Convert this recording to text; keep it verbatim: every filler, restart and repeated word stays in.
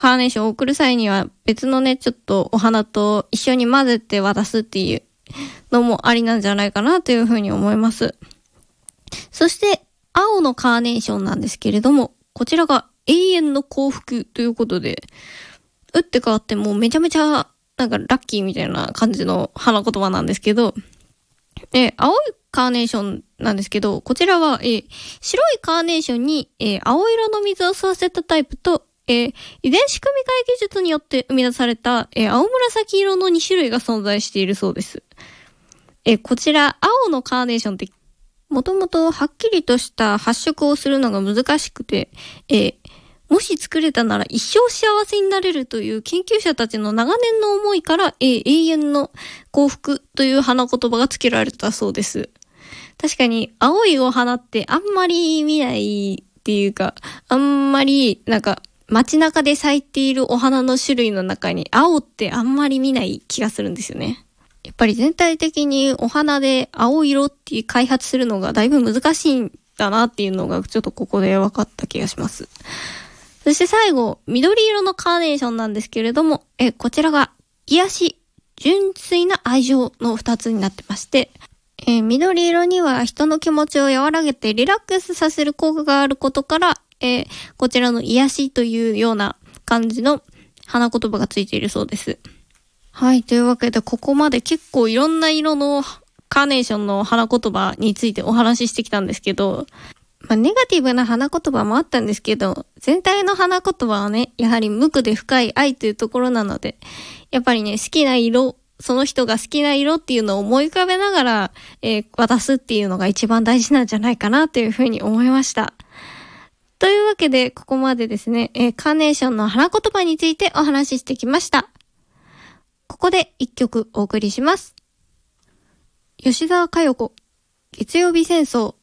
カーネーションを送る際には別のね、ちょっとお花と一緒に混ぜて渡すっていうのもありなんじゃないかなというふうに思います。そして、青のカーネーションなんですけれども、こちらが永遠の幸福ということで、打って変わってもうめちゃめちゃなんかラッキーみたいな感じの花言葉なんですけど、えー、青いカーネーションなんですけど、こちらは、えー、白いカーネーションに、えー、青色の水を吸わせたタイプと、えー、遺伝子組み換え技術によって生み出された、えー、青紫色のに種類が存在しているそうです。えー、こちら、青のカーネーションって、もともとはっきりとした発色をするのが難しくて、えー、もし作れたなら一生幸せになれるという研究者たちの長年の思いから、えー、永遠の幸福という花言葉が付けられたそうです。確かに青いお花ってあんまり見ないっていうか、あんまりなんか街中で咲いているお花の種類の中に青ってあんまり見ない気がするんですよね。やっぱり全体的にお花で青色っていう開発するのがだいぶ難しいんだなっていうのがちょっとここで分かった気がします。そして最後、緑色のカーネーションなんですけれども、え、こちらが癒し、純粋な愛情の二つになってまして、えー、緑色には人の気持ちを和らげてリラックスさせる効果があることから、えー、こちらの癒しというような感じの花言葉がついているそうです。はい、というわけでここまで結構いろんな色のカーネーションの花言葉についてお話ししてきたんですけど、まあ、ネガティブな花言葉もあったんですけど、全体の花言葉はね、やはり無垢で深い愛というところなので、やっぱりね、好きな色、その人が好きな色っていうのを思い浮かべながら、えー、渡すっていうのが一番大事なんじゃないかなというふうに思いました。というわけで、ここまでですね、えー、カーネーションの花言葉についてお話ししてきました。ここで一曲お送りします。吉澤佳代子、月曜日戦争。